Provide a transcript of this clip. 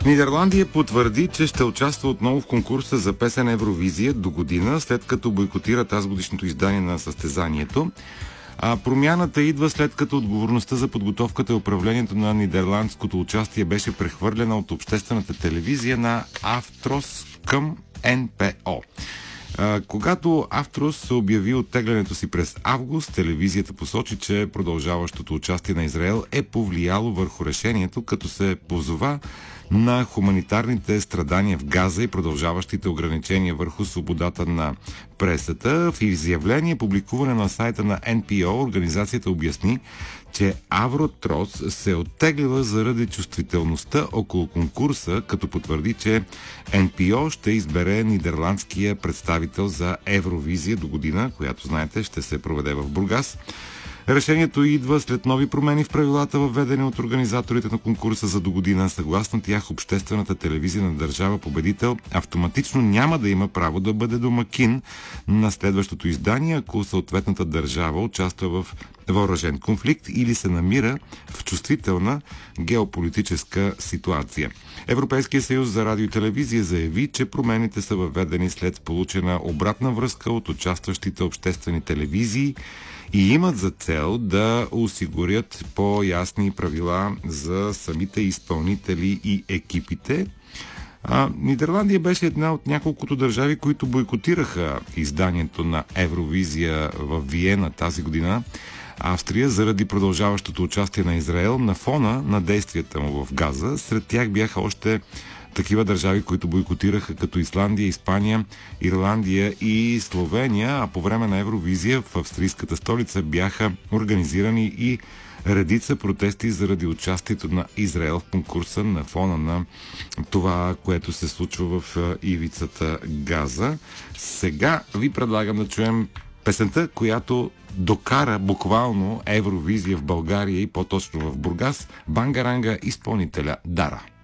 Нидерландия потвърди, че ще участва отново в конкурса за песен Евровизия до година, след като бойкотира тазгодишното издание на състезанието. Промяната идва след като отговорността за подготовката и управлението на нидерландското участие беше прехвърлена от обществената телевизия на Автрос към НПО. Когато Автрос се обяви оттеглянето си през август, телевизията посочи, че продължаващото участие на Израел е повлияло върху решението, като се позова на хуманитарните страдания в Газа и продължаващите ограничения върху свободата на пресата. В изявление, публикуване на сайта на НПО, организацията обясни, че Авротрос се е оттеглила заради чувствителността около конкурса, като потвърди, че НПО ще избере нидерландския представител за Евровизия до година, която, знаете, ще се проведе в Бургас. Решението идва след нови промени в правилата, въведени от организаторите на конкурса за до година. Съгласно тях, обществената телевизия на държава победител автоматично няма да има право да бъде домакин на следващото издание, ако съответната държава участва в въоръжен конфликт или се намира в чувствителна геополитическа ситуация. Европейския съюз за радио и телевизия заяви, че промените са въведени след получена обратна връзка от участващите обществени телевизии и имат за цел да осигурят по-ясни правила за самите изпълнители и екипите. Нидерландия беше една от няколкото държави, които бойкотираха изданието на Евровизия в Виена тази година. Австрия заради продължаващото участие на Израел на фона на действията му в Газа. Сред тях бяха още такива държави, които бойкотираха, като Исландия, Испания, Ирландия и Словения, а по време на Евровизия в австрийската столица бяха организирани и редица протести заради участието на Израел в конкурса на фона на това, което се случва в ивицата Газа. Сега ви предлагам да чуем песента, която докара буквално Евровизия в България и по-точно в Бургас, Бангаранга, изпълнителя Дара.